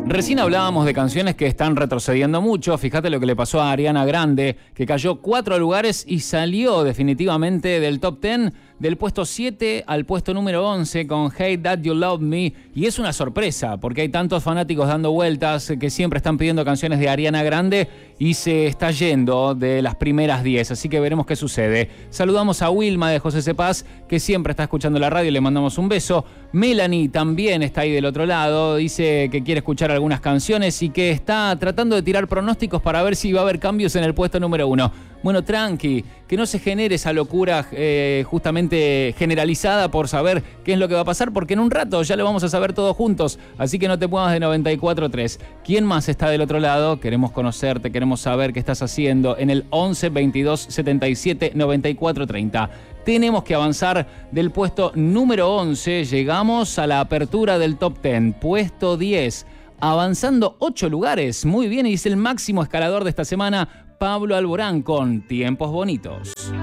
Recién hablábamos de canciones que están retrocediendo mucho. Fíjate lo que le pasó a Ariana Grande, que cayó 4 lugares y salió definitivamente del top 10, del puesto 7 al puesto número 11 con Hate That You Love Me. Y es una sorpresa, porque hay tantos fanáticos dando vueltas que siempre están pidiendo canciones de Ariana Grande y se está yendo de las primeras 10. Así que veremos qué sucede. Saludamos a Wilma de José Cepaz, que siempre está escuchando la radio y le mandamos un beso. Melanie también está ahí del otro lado, dice que quiere escuchar algunas canciones y que está tratando de tirar pronósticos para ver si va a haber cambios en el puesto número 1. Bueno, tranqui, que no se genere esa locura justamente generalizada por saber qué es lo que va a pasar, porque en un rato ya lo vamos a saber todos juntos, así que no te muevas de 94.3. ¿Quién más está del otro lado? Queremos conocerte, queremos saber qué estás haciendo en el 11 22 77 94 30. Tenemos que avanzar del puesto número 11, llegamos a la apertura del top 10, puesto 10, avanzando 8 lugares, muy bien, y es el máximo escalador de esta semana, Pablo Alborán con Tiempos Bonitos.